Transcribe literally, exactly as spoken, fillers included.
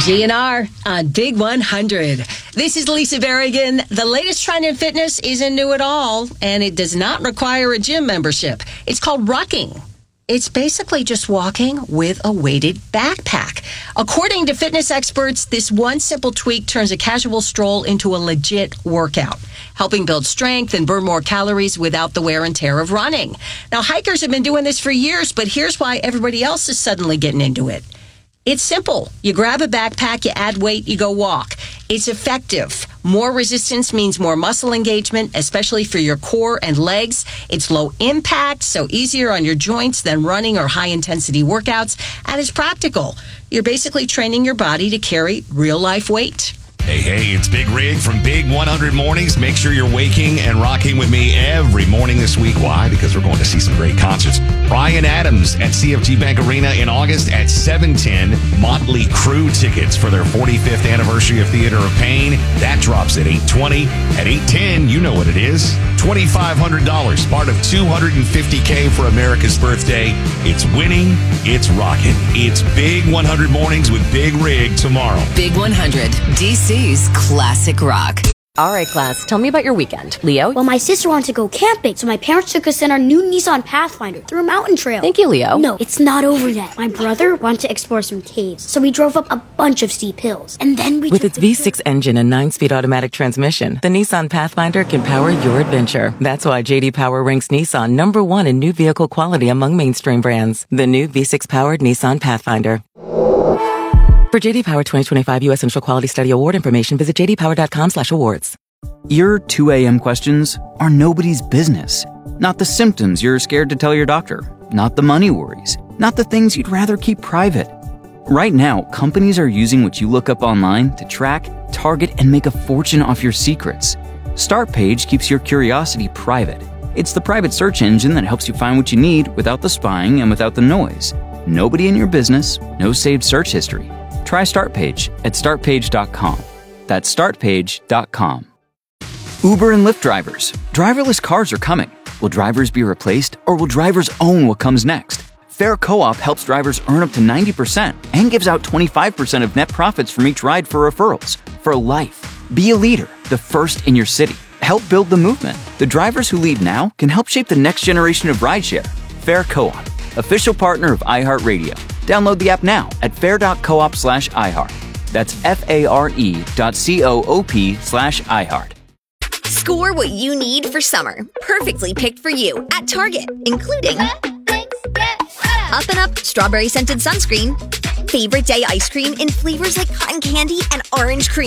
G N R on Big one hundred. This is Lisa Berrigan. The latest trend in fitness isn't new at all, and it does not require a gym membership. It's called rucking. It's basically just walking with a weighted backpack. According to fitness experts, this one simple tweak turns a casual stroll into a legit workout, helping build strength and burn more calories without the wear and tear of running. Now, hikers have been doing this for years, but here's why everybody else is suddenly getting into it. It's simple. You grab a backpack, you add weight, you go walk. It's effective. More resistance means more muscle engagement, especially for your core and legs. It's low impact, so easier on your joints than running or high-intensity workouts. And it's practical. You're basically training your body to carry real-life weight. Hey, hey, it's Big Rig from Big one hundred Mornings. Make sure you're waking and rocking with me every morning this week. Why? Because we're going to see some great concerts. Bryan Adams at C F G Bank Arena in August at seven ten. Motley Crue tickets for their forty-fifth anniversary of Theater of Pain. That drops at eight twenty. At eight ten, you know what it is. twenty-five hundred dollars, part of two hundred fifty thousand for America's birthday. It's winning. It's rocking. It's Big one hundred Mornings with Big Rig tomorrow. Big one hundred, D C's classic rock. All right, class, tell me about your weekend. Leo? Well, my sister wanted to go camping, so my parents took us in our new Nissan Pathfinder through a mountain trail. Thank you, Leo. No, it's not over yet. My brother wanted to explore some caves, so we drove up a bunch of steep hills. And then we With took its the V six engine and nine-speed automatic transmission, the Nissan Pathfinder can power your adventure. That's why J D Power ranks Nissan number one in new vehicle quality among mainstream brands. The new V six-powered Nissan Pathfinder. For J D Power twenty twenty-five U S Initial Quality Study Award information, visit j d power dot com slash awards. Your two a.m. questions are nobody's business. Not the symptoms you're scared to tell your doctor. Not the money worries. Not the things you'd rather keep private. Right now, companies are using what you look up online to track, target, and make a fortune off your secrets. Startpage keeps your curiosity private. It's the private search engine that helps you find what you need without the spying and without the noise. Nobody in your business, no saved search history. Try Startpage at start page dot com. That's start page dot com. Uber and Lyft drivers. Driverless cars are coming. Will drivers be replaced, or will drivers own what comes next? Fair Co-op helps drivers earn up to ninety percent and gives out twenty-five percent of net profits from each ride for referrals. For life. Be a leader, the first in your city. Help build the movement. The drivers who lead now can help shape the next generation of rideshare. Fair Co-op, official partner of iHeartRadio. Download the app now at fair dot coop slash iHeart. That's F-A-R-E dot C-O-O-P slash iHeart. Score what you need for summer. Perfectly picked for you at Target, including Up and Up strawberry scented sunscreen, favorite day ice cream in flavors like cotton candy and orange cream.